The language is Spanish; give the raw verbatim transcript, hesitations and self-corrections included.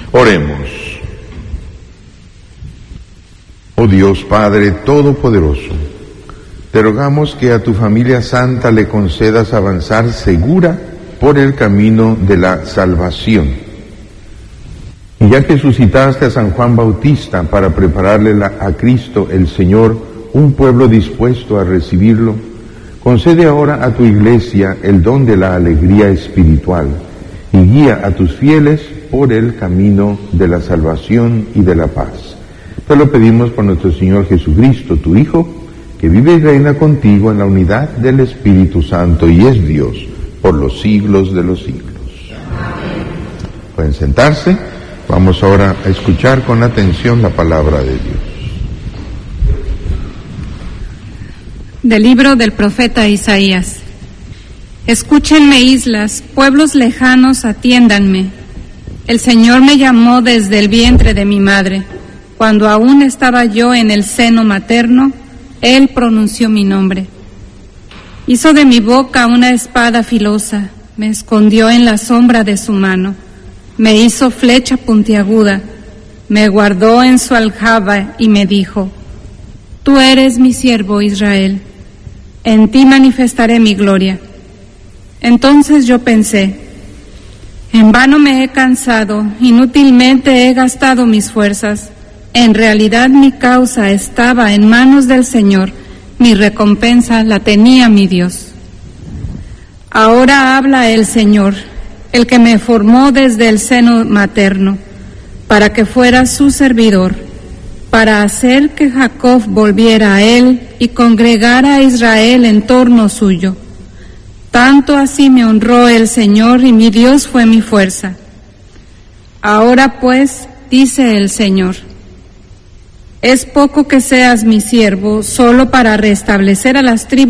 Oremos. Oh Dios Padre Todopoderoso, te rogamos que a tu familia santa le concedas avanzar segura por el camino de la salvación. Y ya que suscitaste a San Juan Bautista para prepararle la, a Cristo el Señor, un pueblo dispuesto a recibirlo, concede ahora a tu Iglesia el don de la alegría espiritual y guía a tus fieles por el camino de la salvación y de la paz. Te lo pedimos por nuestro Señor Jesucristo, tu Hijo, que vive y reina contigo en la unidad del Espíritu Santo y es Dios por los siglos de los siglos. Amén. Pueden sentarse. Vamos ahora a escuchar con atención la palabra de Dios. Del libro del profeta Isaías. Escúchenme, islas, pueblos lejanos, atiéndanme. El Señor me llamó desde el vientre de mi madre. Cuando aún estaba yo en el seno materno, Él pronunció mi nombre. Hizo de mi boca una espada filosa, me escondió en la sombra de su mano. Me hizo flecha puntiaguda, me guardó en su aljaba y me dijo: Tú eres mi siervo Israel, en ti manifestaré mi gloria. Entonces yo pensé: en vano me he cansado, inútilmente he gastado mis fuerzas. En realidad mi causa estaba en manos del Señor, mi recompensa la tenía mi Dios. Ahora habla el Señor, el que me formó desde el seno materno, para que fuera su servidor, para hacer que Jacob volviera a él y congregara a Israel en torno suyo. Tanto así me honró el Señor y mi Dios fue mi fuerza. Ahora pues, dice el Señor, es poco que seas mi siervo solo para restablecer a las tribus